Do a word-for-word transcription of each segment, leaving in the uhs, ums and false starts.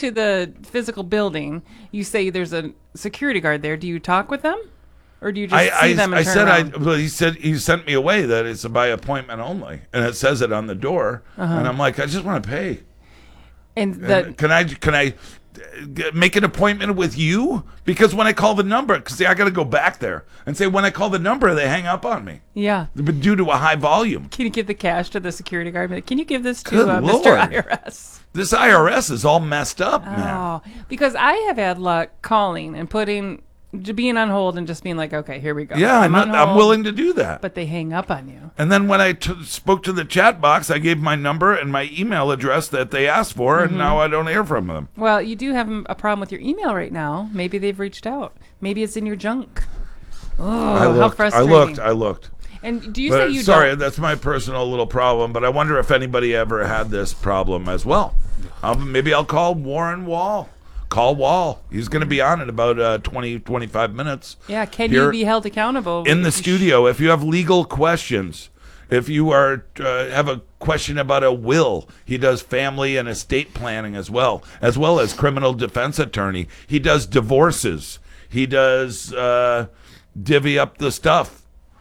to the physical building, you say there's a security guard there. Do you talk with them? Or do you just I, see I, them and I turn said around? I. Well, he said he sent me away that it's by appointment only, and it says it on the door. Uh-huh. And I'm like, I just want to pay. And the, And can I can I uh, make an appointment with you? Because when I call the number, because I got to go back there and say when I call the number, they hang up on me. yeah. But due to a high volume. Can you give the cash to the security guard? Be like, can you give this to Good uh, Lord. Mister I R S? This I R S is all messed up, man. Oh, because I have had luck calling and putting, j- being on hold and just being like, okay, here we go. Yeah, I'm, on not, I'm hold, willing to do that. But they hang up on you. And then when I t- spoke to the chat box, I gave my number and my email address that they asked for, Mm-hmm. and now I don't hear from them. Well, you do have a problem with your email right now. Maybe they've reached out. Maybe it's in your junk. Oh, I how looked. I frustrating. looked. I looked. And do you But say you sorry, don't? that's my personal little problem. But I wonder if anybody ever had this problem as well. Um, maybe I'll call Warren Wall. Call Wall. He's going to be on in about uh, twenty, twenty-five minutes. Yeah, can here you be held accountable? in the if you sh- studio? If you have legal questions, if you are uh, have a question about a will, he does family and estate planning as well, as well as criminal defense attorney. He does divorces. He does uh, divvy up the stuff.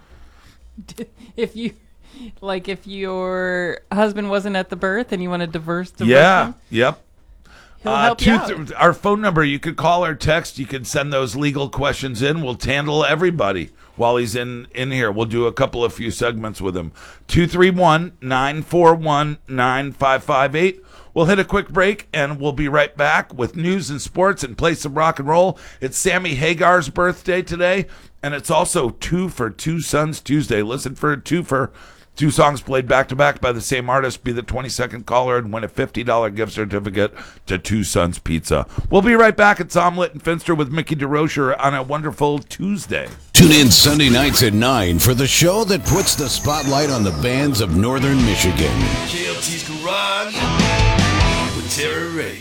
If you, like, if your husband wasn't at the birth and you want to divorce, divorce Yeah. him, Yep. he'll Uh, help two you out. th- our phone number, you could call or text. You can send those legal questions in. We'll handle everybody while he's in, in here. We'll do a couple of few segments with him. two three one, nine four one, nine five five eight. We'll hit a quick break, and we'll be right back with news and sports and play some rock and roll. It's Sammy Hagar's birthday today, and it's also Two for Two Sons Tuesday. Listen for a two for two songs played back-to-back by the same artist. Be the twenty-second caller and win a fifty dollars gift certificate to Two Sons Pizza. We'll be right back at Somlet and Finster with Mickey DeRocher on a wonderful Tuesday. Tune in Sunday nights at nine for the show that puts the spotlight on the bands of Northern Michigan. K L T's Garage with Terry Ray.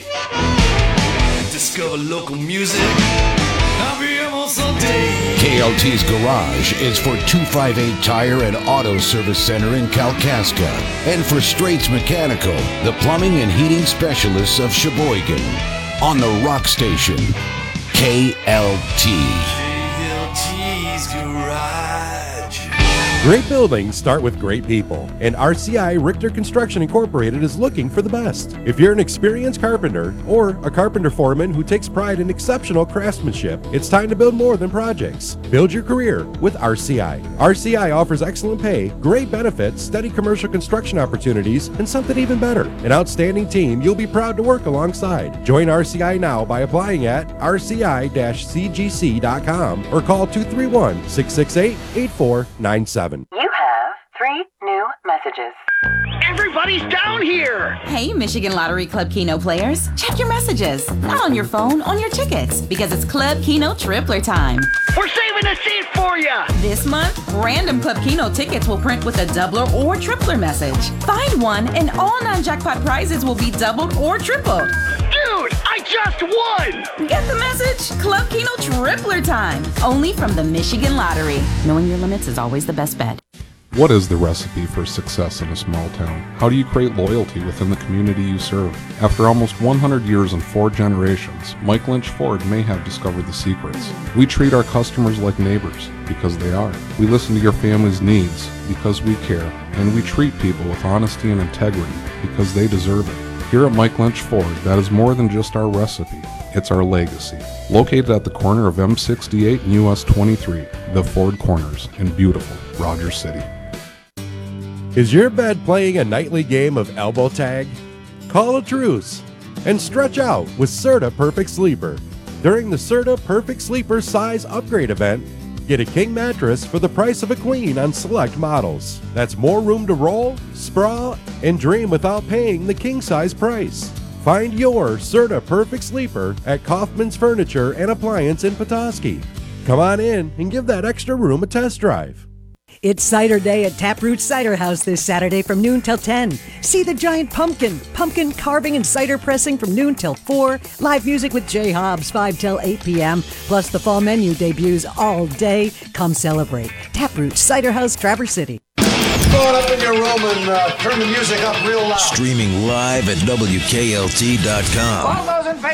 Discover local music. I'll be almost all day. K L T's Garage is for two fifty-eight Tire and Auto Service Center in Kalkaska. And for Straits Mechanical, the plumbing and heating specialists of Sheboygan. On the Rock Station, K L T. K L T's Garage. Great buildings start with great people, and R C I Richter Construction Incorporated is looking for the best. If you're an experienced carpenter or a carpenter foreman who takes pride in exceptional craftsmanship, it's time to build more than projects. Build your career with R C I. R C I offers excellent pay, great benefits, steady commercial construction opportunities, and something even better, an outstanding team you'll be proud to work alongside. Join R C I now by applying at r c i dash c g c dot com or call two three one, six six eight, eight four nine seven. You have three new messages. Everybody's down here! Hey, Michigan Lottery Club Keno players. Check your messages. Not on your phone, on your tickets. Because it's Club Keno Tripler time. We're saving a seat for you! This month, random Club Keno tickets will print with a doubler or tripler message. Find one and all non-jackpot prizes will be doubled or tripled. Dude, I just won! Get the message? Club Keno Tripler time. Only from the Michigan Lottery. Knowing your limits is always the best bet. What is the recipe for success in a small town? How do you create loyalty within the community you serve? After almost one hundred years and four generations, Mike Lynch Ford may have discovered the secrets. We treat our customers like neighbors, because they are. We listen to your family's needs, because we care. And we treat people with honesty and integrity, because they deserve it. Here at Mike Lynch Ford, that is more than just our recipe. It's our legacy. Located at the corner of M sixty-eight and U S twenty-three, the Ford Corners in beautiful Rogers City. Is your bed playing a nightly game of elbow tag? Call a truce and stretch out with Serta Perfect Sleeper. During the Serta Perfect Sleeper size upgrade event, get a king mattress for the price of a queen on select models. That's more room to roll, sprawl, and dream without paying the king size price. Find your Serta Perfect Sleeper at Kaufman's Furniture and Appliance in Petoskey. Come on in and give that extra room a test drive. It's Cider Day at Taproot Cider House this Saturday from noon till ten. See the giant pumpkin, pumpkin carving and cider pressing from noon till four. Live music with Jay Hobbs, five till eight p.m. Plus the fall menu debuts all day. Come celebrate. Taproot Cider House, Traverse City. Go on up in your room and uh, turn the music up real loud. Streaming live at W K L T dot com. All those in favor